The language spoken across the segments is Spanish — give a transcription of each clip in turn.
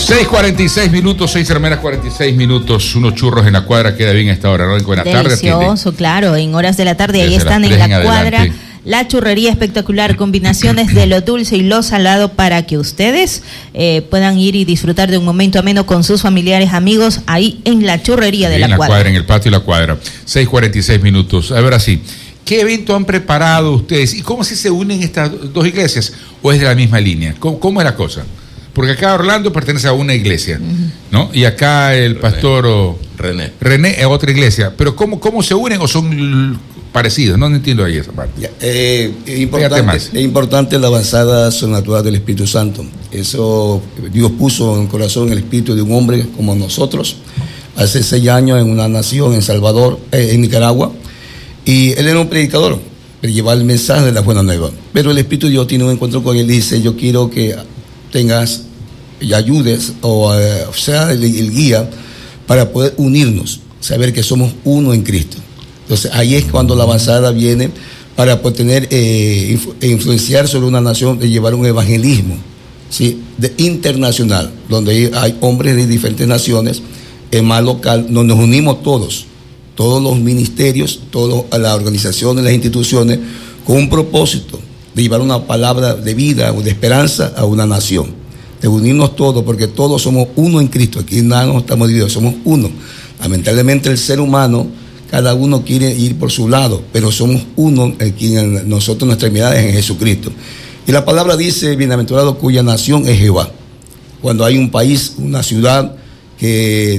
6:46 minutos, 6 hermanas 46 minutos, unos churros en la cuadra queda bien a esta hora, ¿no? En buena tarde. Delicioso, claro, en horas de la tarde, ahí están en la cuadra. La churrería espectacular, combinaciones de lo dulce y lo salado para que ustedes puedan ir y disfrutar de un momento ameno con sus familiares, amigos, ahí en la churrería de la cuadra. En el patio de la cuadra, 6:46 minutos. A ver, así, ¿qué evento han preparado ustedes? ¿Y cómo se unen estas dos iglesias? ¿O es de la misma línea? ¿Cómo es la cosa? Porque acá Orlando pertenece a una iglesia, ¿no? Y acá el pastor René es otra iglesia. Pero ¿cómo se unen o son parecidos? No entiendo ahí esa parte. Es importante la avanzada sobrenatural del Espíritu Santo. Eso Dios puso en el corazón el espíritu de un hombre como nosotros hace 6 años en una nación en Salvador, en Nicaragua. Y él era un predicador, llevaba el mensaje de la buena nueva. Pero el Espíritu de Dios tiene un encuentro con él y dice: yo quiero que tengas y ayudes o sea el guía para poder unirnos, saber que somos uno en Cristo. Entonces ahí es cuando la avanzada viene para poder tener influenciar sobre una nación, de llevar un evangelismo, ¿sí? Internacional, donde hay hombres de diferentes naciones, en más local, donde nos unimos todos los ministerios, todas las organizaciones, las instituciones, con un propósito de llevar una palabra de vida o de esperanza a una nación, de unirnos todos, porque todos somos uno en Cristo. Aquí nada nos estamos divididos, somos uno. Lamentablemente el ser humano, cada uno quiere ir por su lado, pero somos uno, nosotros nuestra mirada es en Jesucristo. Y la palabra dice: bienaventurado cuya nación es Jehová. Cuando hay un país, una ciudad que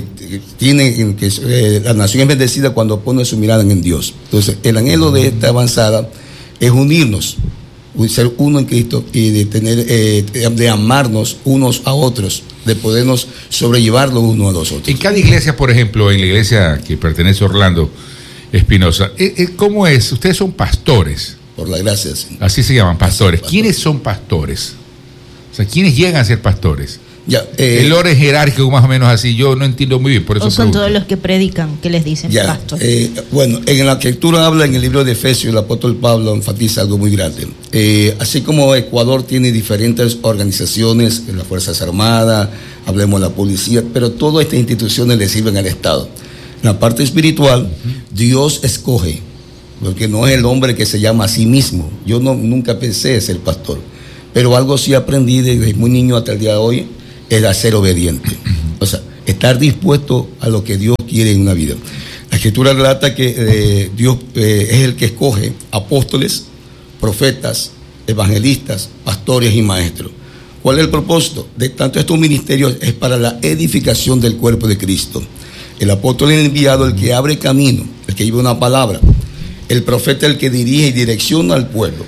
la nación es bendecida cuando pone su mirada en Dios. Entonces el anhelo de esta avanzada es unirnos, ser uno en Cristo y de tener de amarnos unos a otros, de podernos sobrellevarlo unos a los otros. En cada iglesia, por ejemplo, en la iglesia que pertenece a Orlando Espinosa, ¿cómo es? Ustedes son pastores. Por la gracia, sí. Así se llaman, pastores. ¿Quiénes son pastores? O sea, ¿quiénes llegan a ser pastores? El orden jerárquico más o menos así, yo no entiendo muy bien, por eso ¿O son pregunto. todos los que predican, que les dicen pastor? Bueno, en la escritura habla, en el libro de Efesios, el apóstol Pablo enfatiza algo muy grande. Así como Ecuador tiene diferentes organizaciones, las Fuerzas Armadas, hablemos de la policía, pero todas estas instituciones le sirven al Estado. En la parte espiritual, Dios escoge, porque no es el hombre que se llama a sí mismo. Yo nunca pensé ser pastor, pero algo sí aprendí desde muy niño hasta el día de hoy, es a ser obediente. O sea, estar dispuesto a lo que Dios quiere en una vida. La escritura relata que Dios es el que escoge apóstoles, profetas, evangelistas, pastores y maestros. ¿Cuál es el propósito? De tanto estos ministerios es para la edificación del cuerpo de Cristo. El apóstol es el enviado, el que abre camino, el que lleva una palabra. El profeta, el que dirige y direcciona al pueblo.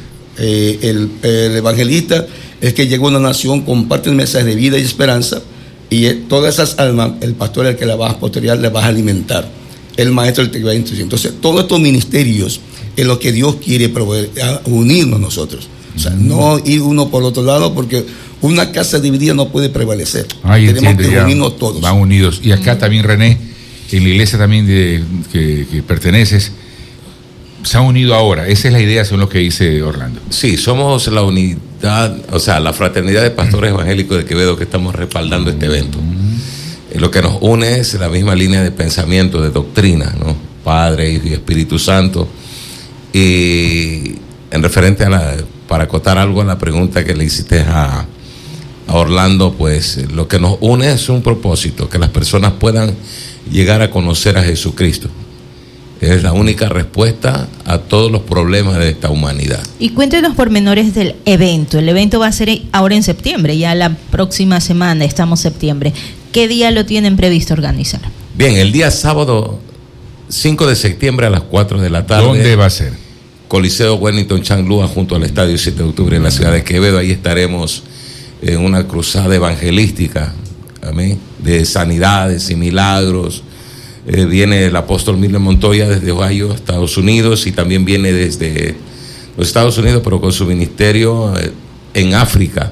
El evangelista es que llega a una nación, comparte el mensaje de vida y esperanza, y todas esas almas, el pastor es el que la va a pastorear, le va a alimentar. El maestro es el que va a instruir. Entonces, todos estos ministerios es lo que Dios quiere proveer, unirnos nosotros. O sea, no ir uno por otro lado, porque una casa dividida no puede prevalecer. Tenemos que unirnos todos. Van unidos. Y acá también, René, en la iglesia también que perteneces, se han unido ahora. Esa es la idea, según lo que dice Orlando. Sí, somos la unidad, o sea, la fraternidad de pastores evangélicos de Quevedo, que estamos respaldando este evento. Lo que nos une es la misma línea de pensamiento, de doctrina, ¿no? Padre, Hijo y Espíritu Santo. Y en referente para acotar algo a la pregunta que le hiciste a Orlando, pues lo que nos une es un propósito, que las personas puedan llegar a conocer a Jesucristo. Es la única respuesta a todos los problemas de esta humanidad. Y cuéntenos pormenores del evento. El evento va a ser ahora en septiembre, ya la próxima semana, estamos en septiembre. ¿Qué día lo tienen previsto organizar? Bien, el día sábado 5 de septiembre a las 4 de la tarde. ¿Dónde va a ser? Coliseo Wellington Changlua, junto al Estadio 7 de octubre en la ciudad de Quevedo. Ahí estaremos en una cruzada evangelística, amén, de sanidades y milagros. Viene el apóstol Miller Montoya desde Ohio, Estados Unidos, y también viene desde los Estados Unidos, pero con su ministerio en África.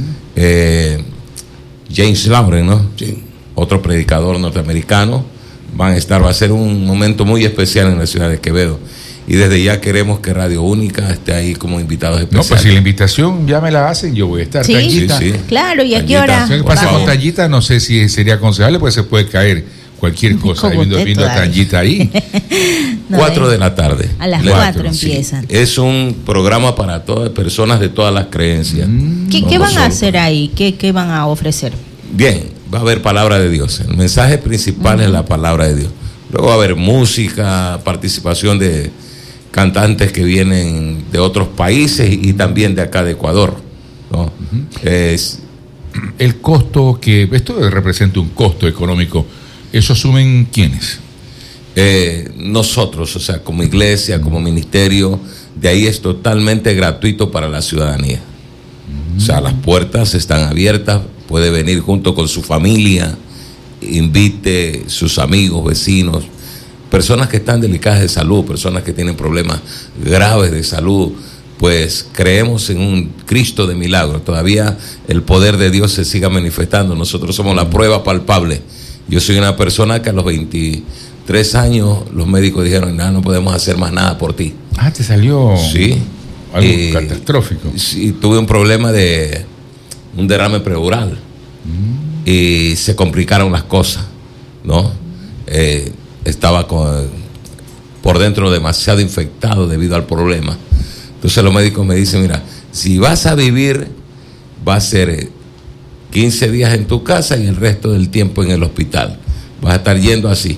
James Lauren, ¿no? Sí. Otro predicador norteamericano. Va a ser un momento muy especial en la ciudad de Quevedo. Y desde ya queremos que Radio Única esté ahí como invitados especiales. No, pues si la invitación ya me la hacen, yo voy a estar. Sí, Tanyita. sí. Claro, ¿y a qué hora? ¿Qué pasa con Tanyita? No sé si sería aconsejable, pues se puede caer cualquier cosa viendo a Tanyita ahí. 4 de la tarde. A las 4 empiezan. Sí. Es un programa para todas personas de todas las creencias. ¿Qué van a hacer ahí? ¿Qué van a ofrecer? Bien, va a haber palabra de Dios. El mensaje principal es la palabra de Dios. Luego va a haber música, participación de cantantes que vienen de otros países y también de acá de Ecuador, ¿no? Es el costo que esto representa un costo económico. ¿Eso asumen quiénes? Nosotros, o sea, como iglesia, como ministerio, de ahí es totalmente gratuito para la ciudadanía. O sea, las puertas están abiertas, puede venir junto con su familia, invite sus amigos, vecinos, personas que están delicadas de salud, personas que tienen problemas graves de salud. Pues creemos en un Cristo de milagros. Todavía el poder de Dios se siga manifestando. Nosotros somos la prueba palpable. Yo soy una persona que a los 23 años los médicos dijeron, no podemos hacer más nada por ti. Ah, te salió sí, algo catastrófico. Sí, tuve un problema de un derrame pleural y se complicaron las cosas, ¿no? Estaba por dentro demasiado infectado debido al problema. Entonces los médicos me dicen, mira, si vas a vivir, va a ser 15 días en tu casa y el resto del tiempo en el hospital. Vas a estar yendo así.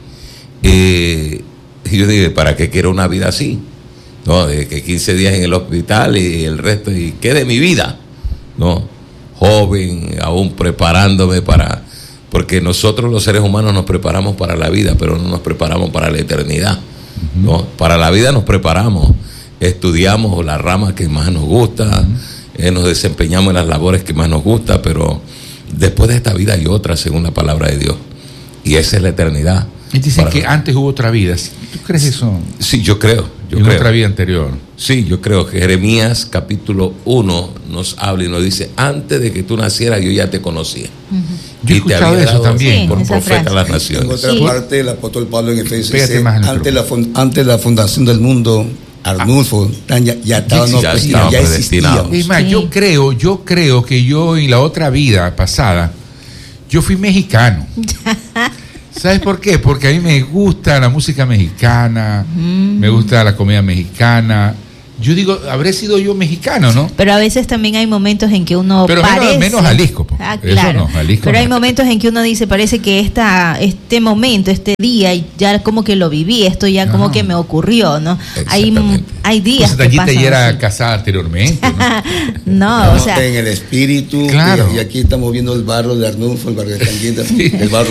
Y yo dije, ¿para qué quiero una vida así? No, de que 15 días en el hospital y el resto, ¿y qué de mi vida? No, joven, aún preparándome porque nosotros los seres humanos nos preparamos para la vida, pero no nos preparamos para la eternidad, ¿no? Para la vida nos preparamos, estudiamos la rama que más nos gusta, nos desempeñamos en las labores que más nos gusta, pero después de esta vida hay otra, según la palabra de Dios, y esa es la eternidad. Y dicen que antes hubo otra vida. ¿Tú crees eso? Sí, yo creo. Otra vida anterior. Sí, yo creo que Jeremías capítulo 1 nos habla y nos dice, antes de que tú nacieras yo ya te conocía. Yo he escuchado eso también. Por profeta a las naciones. En otra parte, el apóstol Pablo en Efesios dice, antes la fundación del mundo, Arnulfo, ya estaban predestinados. Es más, yo creo que yo en la otra vida pasada, yo fui mexicano. ¿Sabes por qué? Porque a mí me gusta la música mexicana, me gusta la comida mexicana. Yo digo, habré sido yo mexicano, ¿no? Pero a veces también hay momentos en que uno parece... menos Jalisco. Claro. No, Jalisco pero no. hay momentos en que uno dice, parece que este momento, este día, ya como que lo viví, esto ya como que me ocurrió, ¿no? Hay días pues que pasan ya era así. Casada anteriormente, ¿no? No, o sea... en el espíritu, claro. Y aquí estamos viendo el barro de Arnulfo, el barro de Tanyita, el barro